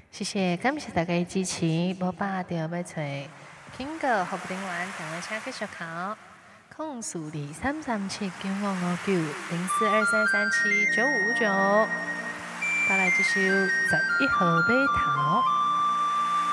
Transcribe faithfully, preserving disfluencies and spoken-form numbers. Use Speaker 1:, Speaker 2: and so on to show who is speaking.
Speaker 1: 谢谢，感谢大家的支持，无把就要找听个好不听完，等我请继续考。空数二三三七九五五九零四二三三七九五五九，带来这首十一号码头。